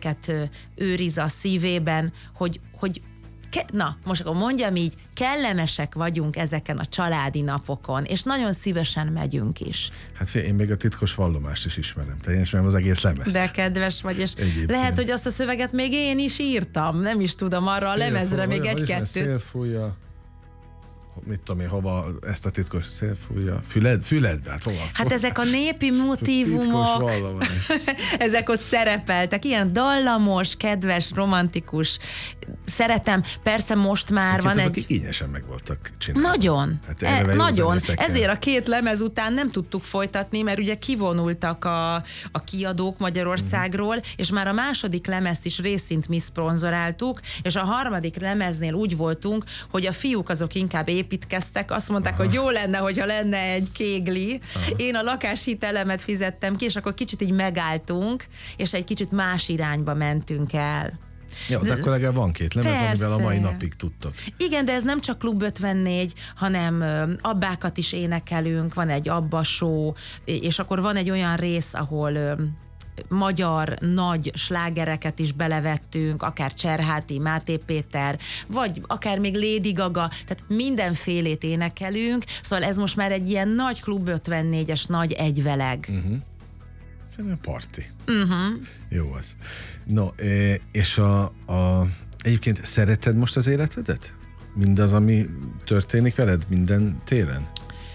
emlékeket őriz a szívében, hogy na, most akkor mondjam így, kellemesek vagyunk ezeken a családi napokon, és nagyon szívesen megyünk is. Hát én még a titkos vallomást is ismerem. Te én ismerem az egész lemezt. De kedves vagy, és Egyébként. lehet, hogy azt a szöveget még én is írtam, nem is tudom, arra a lemezre még egy-kettőt. Szélfújja, mit tudom én, hova ezt a titkos szélfújja, füledbe, hát hova? Hát ezek a népi motívumok, ezek ott szerepeltek, ilyen dallamos, kedves, romantikus, szeretem, persze most már van azok egy... igényesen meg voltak csinálva. Nagyon, Hát nagyon. Ezért a 2 lemez után nem tudtuk folytatni, mert ugye kivonultak a kiadók Magyarországról, és már a második lemezt is részint mi szponzoráltuk, és a harmadik lemeznél úgy voltunk, hogy a fiúk azok inkább építkeztek, azt mondták, hogy jó lenne, hogyha lenne egy kégli. Én a lakáshitelemet fizettem ki, és akkor kicsit így megálltunk, és egy kicsit más irányba mentünk el. Ja, de akkor legalább van 2 lemez, persze, amivel a mai napig tudtok. Igen, de ez nem csak Klub 54, hanem abbákat is énekelünk, van egy Abba show, és akkor van egy olyan rész, ahol magyar nagy slágereket is belevettünk, akár Cserháti, Máté Péter, vagy akár még Lady Gaga, tehát mindenfélét énekelünk, szóval ez most már egy ilyen nagy Klub 54-es nagy egyveleg. Parti. Jó az. No, és egyébként szereted most az életedet? Mindaz, ami történik veled minden téren?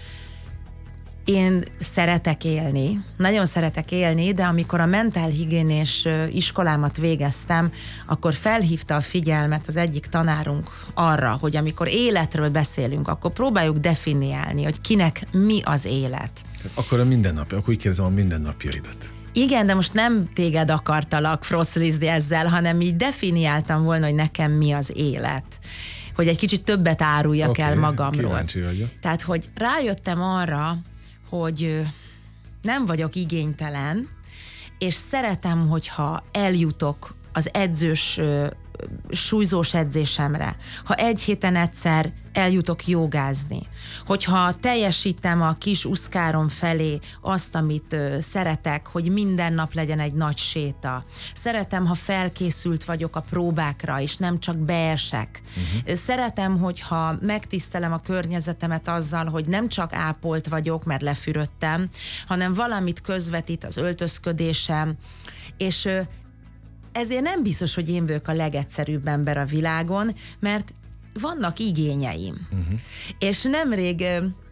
Én szeretek élni, nagyon szeretek élni, de amikor a mentálhigiénés iskolámat végeztem, akkor felhívta a figyelmet az egyik tanárunk arra, hogy amikor életről beszélünk, akkor próbáljuk definiálni, hogy kinek mi az élet. Akkor a mindennapja, akkor így kérdezem a mindennapjaidat. Igen, de most nem téged akartalak froclizni ezzel, hanem így definiáltam volna, hogy nekem mi az élet. Hogy egy kicsit többet áruljak el magamról. Kíváncsi vagyok. Tehát, hogy rájöttem arra, hogy nem vagyok igénytelen, és szeretem, hogyha eljutok az edzős, súlyzós edzésemre, ha egy héten egyszer eljutok jogázni, hogyha teljesítem a kis uszkárom felé azt, amit szeretek, hogy minden nap legyen egy nagy séta. Szeretem, ha felkészült vagyok a próbákra, és nem csak beesek. Szeretem, hogyha megtisztelem a környezetemet azzal, hogy nem csak ápolt vagyok, mert lefürödtem, hanem valamit közvetít az öltözködésem, és ezért nem biztos, hogy én vagyok a legegyszerűbb ember a világon, mert vannak igényeim. És nemrég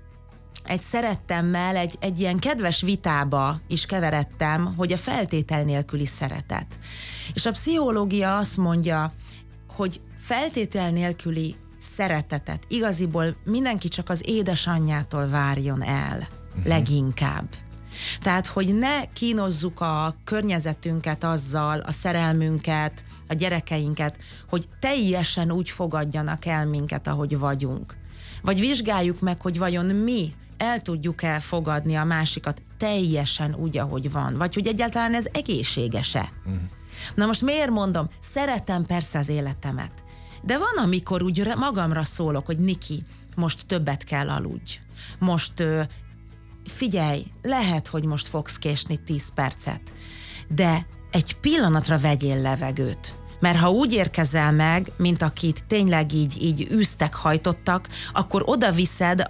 egy szerettemmel egy ilyen kedves vitába is keveredtem, hogy a feltétel nélküli szeretet. És a pszichológia azt mondja, hogy feltétel nélküli szeretetet igaziból mindenki csak az édesanyjától várjon el, leginkább. Tehát, hogy ne kínozzuk a környezetünket azzal, a szerelmünket, a gyerekeinket, hogy teljesen úgy fogadjanak el minket, ahogy vagyunk. Vagy vizsgáljuk meg, hogy vajon mi el tudjuk-e fogadni a másikat teljesen úgy, ahogy van. Vagy hogy egyáltalán ez egészséges-e. Na most miért mondom? Szeretem persze az életemet. De van, amikor úgy magamra szólok, hogy Niki, most többet kell aludj. Most figyelj, lehet, hogy most fogsz késni 10 percet, de egy pillanatra vegyél levegőt. Mert ha úgy érkezel meg, mint akit tényleg így űztek, hajtottak, akkor oda viszed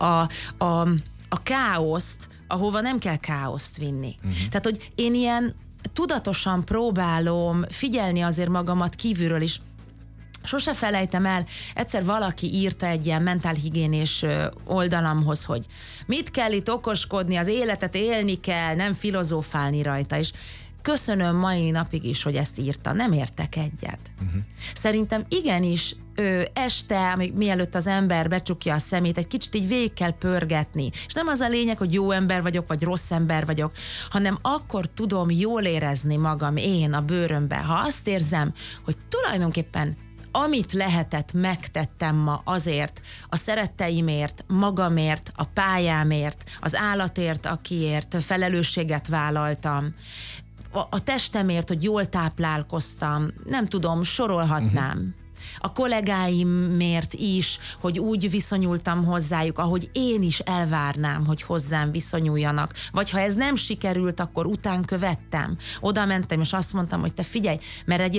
a káoszt, ahova nem kell káoszt vinni. Tehát, hogy én ilyen tudatosan próbálom figyelni azért magamat kívülről is. Sose felejtem el, egyszer valaki írta egy ilyen mentálhigiénés oldalamhoz, hogy mit kell itt okoskodni, az életet élni kell, nem filozófálni rajta, és köszönöm mai napig is, hogy ezt írta, nem értek egyet. Szerintem igenis este, amíg mielőtt az ember becsukja a szemét, egy kicsit így végig kell pörgetni. És nem az a lényeg, hogy jó ember vagyok, vagy rossz ember vagyok, hanem akkor tudom jól érezni magam én a bőrömbe, ha azt érzem, hogy tulajdonképpen amit lehetett, megtettem ma azért, a szeretteimért, magamért, a pályámért, az állatért, akiért felelősséget vállaltam, a testemért, hogy jól táplálkoztam, nem tudom, sorolhatnám. A kollégáimért is, hogy úgy viszonyultam hozzájuk, ahogy én is elvárnám, hogy hozzám viszonyuljanak. Vagy ha ez nem sikerült, akkor után követtem. Oda mentem, és azt mondtam, hogy te figyelj, mert